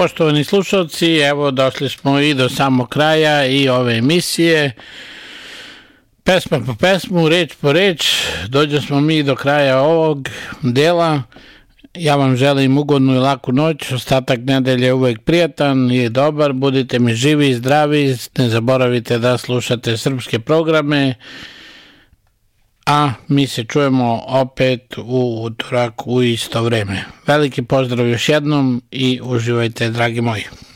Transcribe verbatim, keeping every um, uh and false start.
Poštovani slušalci, evo došli smo i do samog kraja i ove emisije. Pesma po pesmu, reč po reč, dođe smo mi do kraja ovog dela. Ja vam želim ugodnu i laku noć, ostatak nedelje je uvek prijatan i dobar, budite mi živi i zdravi, ne zaboravite da slušate srpske programe, a mi se čujemo opet u utorak u isto vreme. Veliki pozdrav još jednom i uživajte, dragi moji.